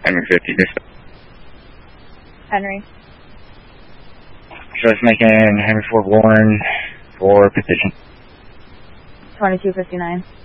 Henry 50, dispatch. Henry. Just making Henry Ford Warren for petition. 2259.